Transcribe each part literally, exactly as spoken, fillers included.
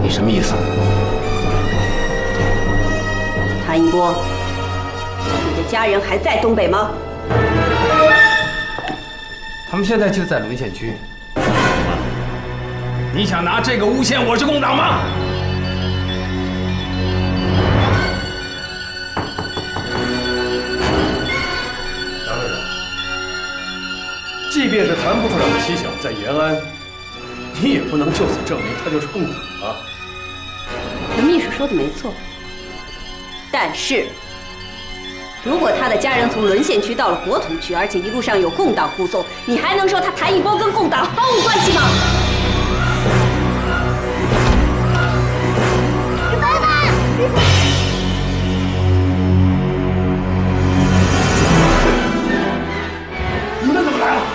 你什么意思？ 谭一波，你的家人还在东北吗？ 他们现在就在沦陷区。你想拿这个诬陷我是共党吗？ 杨队长，即便是谭部处长的妻小在延安，你也不能就此证明他就是共党啊。 我秘书说的没错，但是，如果他的家人从沦陷区到了国土区，而且一路上有共党护送，你还能说他谭一波跟共党毫无关系吗？ 爸爸， 你们怎么来了？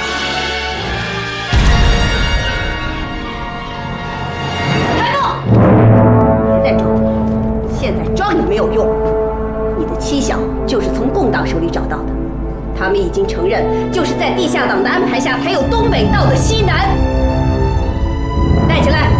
开动！别再装了，现在装也没有用。你的妻小就是从共党手里找到的，他们已经承认，就是在地下党的安排下，才有东北到的西南。带起来！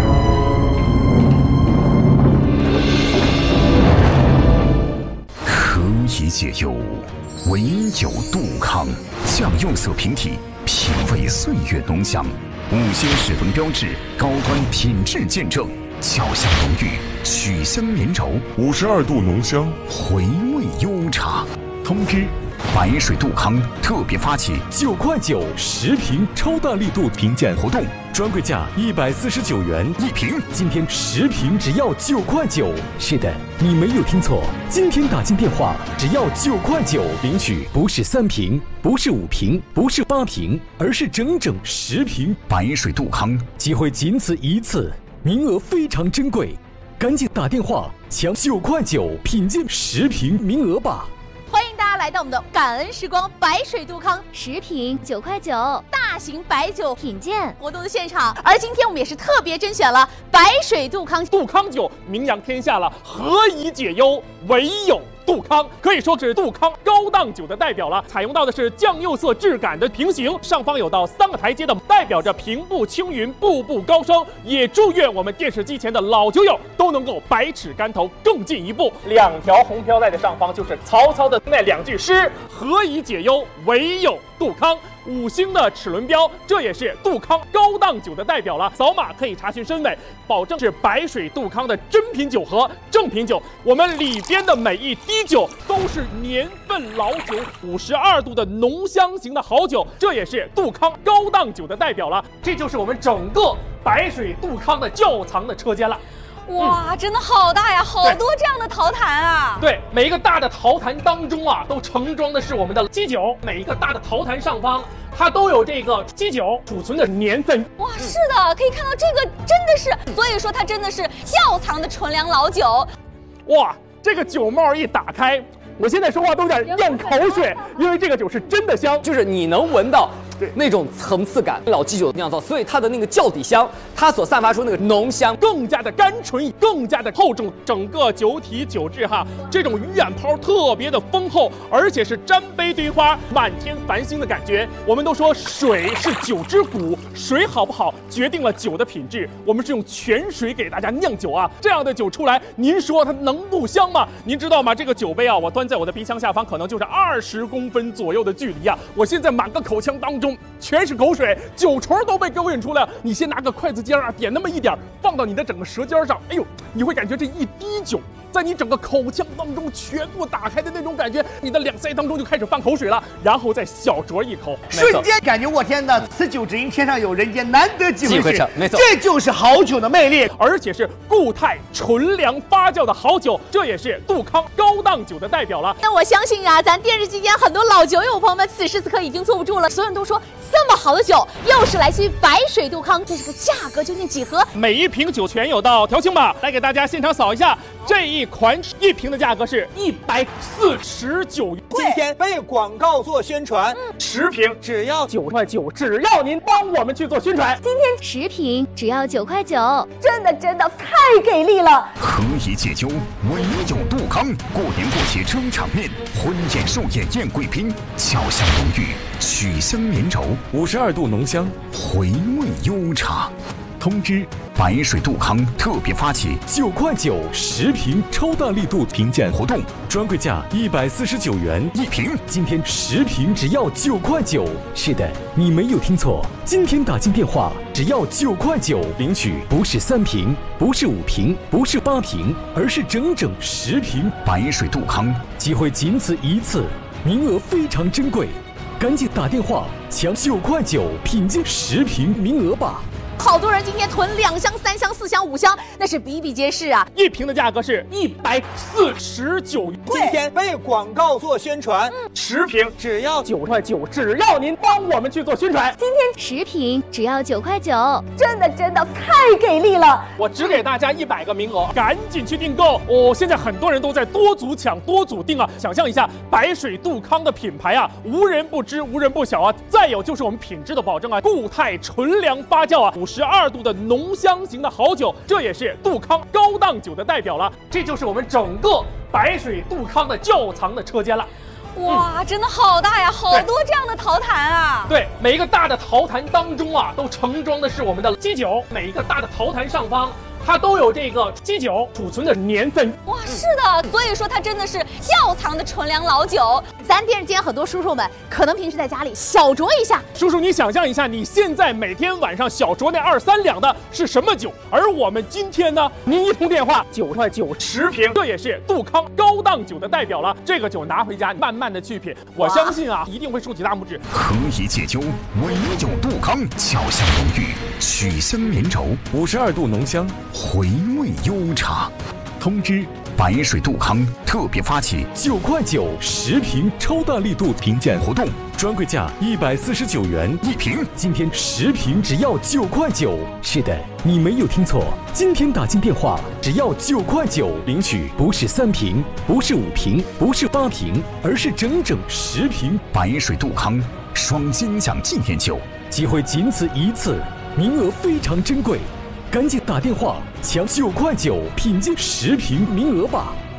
何以解忧，唯有杜康。酱釉色瓶体，品味岁月浓香，五星水分标志，高端品质见证，焦香浓郁，曲香绵柔， 五十二度浓香， 回味悠长。通知：白水杜康特别发起九块九十瓶超大力度评鉴活动，专柜价一百四十九元一瓶，今天十瓶只要九块九。是的，你没有听错，今天打进电话只要九块九，领取不是三瓶，不是五瓶，不是八瓶，而是整整十瓶白水杜康。 机会仅此一次，名额非常珍贵，赶紧打电话抢九块九品鉴十瓶名额吧！ 欢迎大家来到我们的感恩时光白水杜康十瓶九块九大型白酒品鉴活动的现场，而今天我们也是特别甄选了白水杜康。 杜康酒名扬天下了，何以解忧，唯有杜康，可以说是杜康高档酒的代表了。采用到的是酱釉色质感的瓶型，上方有到三个台阶的，代表着平步青云，步步高升。也祝愿我们电视机前的老酒友都能够百尺竿头更进一步。两条红飘带的上方就是曹操的那两句诗：何以解忧，唯有杜康。五星的齿轮标，这也是杜康高档酒的代表了。扫码可以查询身份，保证是白水杜康的真品酒和正品酒。我们里边的每一滴酒都是年份老酒，五十二度的浓香型的好酒，这也是杜康高档酒的代表了。这就是我们整个白水杜康的窖藏的车间了。 哇，嗯、真的好大呀，好多这样的陶坛啊！ 对，每一个大的陶坛当中啊，都盛装的是我们的基酒。每一个大的陶坛上方，它都有这个基酒储存的年份。 哇，是的，可以看到这个真的是，所以说它真的是窖藏的纯粮老酒。 哇，这个酒帽一打开，我现在说话都有点咽口水，因为这个酒是真的香， 就是你能闻到那种层次感，老基酒的酿造，所以它的那个窖底香，它所散发出那个浓香更加的甘醇，更加的厚重。整个酒体酒质哈，这种鱼眼泡特别的丰厚，而且是沾杯堆花，满天繁星的感觉。我们都说水是酒之骨，水好不好决定了酒的品质。我们是用泉水给大家酿酒啊，这样的酒出来，您说它能不香吗？您知道吗？这个酒杯啊，我端在我的鼻腔下方，可能就是二十公分左右的距离啊。我现在满个口腔当中全是口水，酒唇都被勾引出来了。你先拿个筷子尖啊，点那么一点，放到你的整个舌尖上，哎呦，你会感觉这一滴酒在你整个口腔当中全部打开的那种感觉，你的两腮当中就开始放口水了，然后再小酌一口， 瞬间感觉我天哪，此酒只应天上有人间，难得几回尝，没错， 这就是好酒的魅力， 而且是固态纯粮发酵的好酒，这也是杜康高档酒的代表了。 那我相信啊，咱电视机前很多老酒友朋友们，此时此刻已经坐不住了，所有人都说这么好的酒，又是来自于白水杜康，这是个价格究竟几何？ 每一瓶酒全有到调清吧，来给大家现场扫一下，这一款一瓶的价格是一百四十九元。 今天为广告做宣传， 十瓶只要九块九，只要您帮我们去做宣传。 今天十瓶只要九块九， 真的真的太给力了！ 何以解忧，唯有杜康。过年过节争场面，婚宴寿宴宴贵宾，巧香浓郁，曲香绵柔， 五十二度浓香， 回味悠长。通知： 白水杜康特别发起九块九十瓶超大力度评鉴活动，专柜价一百四十九元一瓶， 今天十瓶只要九块九。是的，你没有听错，今天打进电话只要九块九领取，不是三瓶，不是五瓶，不是八瓶，而是整整十瓶白水杜康。 机会仅此一次，名额非常珍贵，赶紧打电话抢九块九品鉴十瓶名额吧。 好多人今天囤两箱、三箱、四箱、五箱，那是比比皆是啊！ 一瓶的价格是一百四十九元， 今天为广告做宣传， 嗯、十瓶只要九块九，只要您帮我们去做宣传。 今天十瓶只要九块九， 真的真的太给力了！ 我只给大家一百个名额，赶紧去订购哦！现在很多人都在多组抢、多组订啊！想象一下，白水杜康的品牌啊，无人不知、无人不晓啊！再有就是我们品质的保证啊，固态纯粮发酵啊。五十二度的浓香型的好酒，这也是杜康高档酒的代表了。这就是我们整个白水杜康的窖藏的车间了。 哇，嗯、真的好大呀，好多这样的陶坛啊！ 对，每一个大的陶坛当中啊，都盛装的是我们的基酒。每一个大的陶坛上方，它都有这个基酒储存的年份。 哇，是的，所以说它真的是窖藏的纯粮老酒。咱电视间很多叔叔们可能平时在家里小酌一下。 叔叔，你想象一下，你现在每天晚上小酌那二三两的是什么酒？而我们今天呢，您一通电话九块九十瓶，这也是杜康高档酒的代表了。这个酒拿回家慢慢的去品，我相信啊，一定会竖起大拇指。 何以解忧，唯有杜康，巧香浓郁，曲香绵柔， 五十二度浓香， 回味悠长。通知白水杜康特别发起九块九十瓶超大力度评鉴活动，专柜价一百四十九元一瓶， 今天十瓶只要九块九。是的，你没有听错，今天打进电话只要九块九领取，不是三瓶，不是五瓶，不是八瓶，而是整整十瓶白水杜康双金奖纪念酒。 机会仅此一次，名额非常珍贵，赶紧打电话抢九块九品鉴十瓶名额吧。